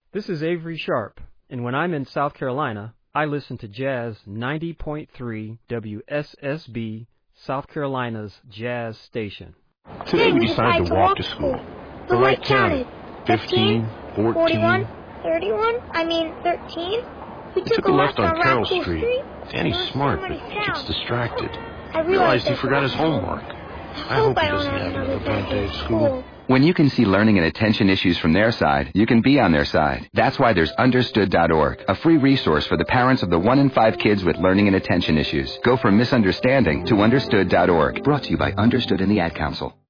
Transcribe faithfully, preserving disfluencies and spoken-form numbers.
This is Avery Sharp, and when I'm in South Carolina, I listen to Jazz ninety point three W S S B, South Carolina's jazz station. Today we decided to walk to school. The light counted. fifteen, fourteen. forty-one, thirty-one, I mean thirteen. We took a left on Carroll Street. Danny's smart, but he gets distracted. I realized he forgot his homework. I hope he doesn't have another bad day at school. When you can see learning and attention issues from their side, you can be on their side. That's why there's Understood dot org, a free resource for the parents of the one in five kids with learning and attention issues. Go from misunderstanding to Understood dot org. Brought to you by Understood and the Ad Council.